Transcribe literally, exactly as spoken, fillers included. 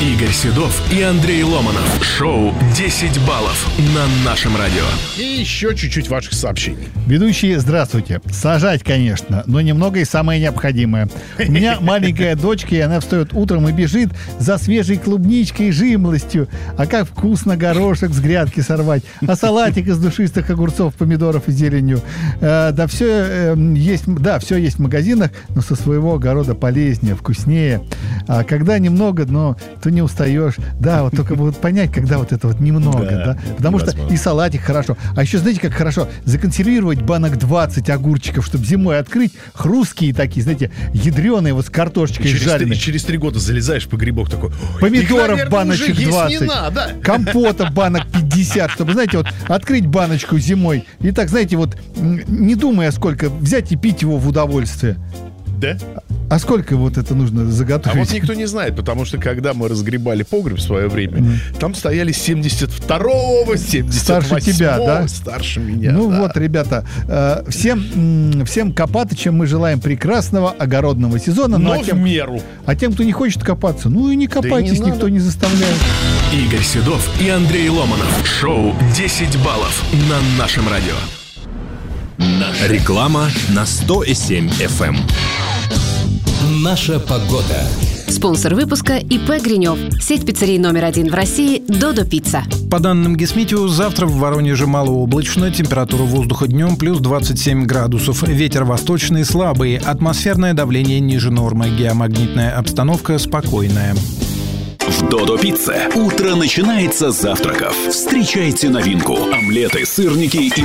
Игорь Седов и Андрей Ломанов. Шоу «десять баллов» на нашем радио. И еще чуть-чуть ваших сообщений. Ведущие, здравствуйте. Сажать, конечно, но немного и самое необходимое. У меня маленькая дочка, и она встает утром и бежит за свежей клубничкой и жимолостью. А как вкусно горошек с грядки сорвать. А салатик из душистых огурцов, помидоров и зеленью. Э, да, все, э, есть, да, все есть в магазинах, но со своего огорода полезнее, вкуснее. А когда немного, но то не устаешь. Да, вот только вот понять, когда вот это вот немного, да. да? Потому невозможно. Что и салатик хорошо. А еще знаете, как хорошо? Законсервировать банок двадцать огурчиков, чтобы зимой открыть. Хрусткие такие, знаете, ядреные, вот с картошечкой жареной. И через три года залезаешь в погребок такой. Помидоров их, наверное, баночек двадцать. Компота банок пятьдесят. Чтобы, знаете, вот открыть баночку зимой. И так, знаете, вот не думая сколько, взять и пить его в удовольствие. Да? А сколько вот это нужно заготовить? А вот никто не знает, потому что когда мы разгребали погреб в свое время, mm. там стояли семьдесят второго, семьдесят восьмого. Старше тебя, да? Старше меня, Ну да. вот, ребята, э, всем, всем копатычам мы желаем прекрасного огородного сезона. Но ну, а тем, в меру. А тем, кто не хочет копаться, ну и не копайтесь, да и не никто надо. Не заставляет. Игорь Седов и Андрей Ломанов. Шоу «десять баллов» на нашем радио. Реклама на сто семь эф эм. Наша погода. Спонсор выпуска ИП «Гринев». Сеть пиццерий номер один в России «Додо Пицца». По данным Гисметео, завтра в Воронеже малооблачно. Температура воздуха днем плюс двадцать семь градусов. Ветер восточный слабый. Атмосферное давление ниже нормы. Геомагнитная обстановка спокойная. В Додо Пицце утро начинается с завтраков. Встречайте новинку. Омлеты, сырники и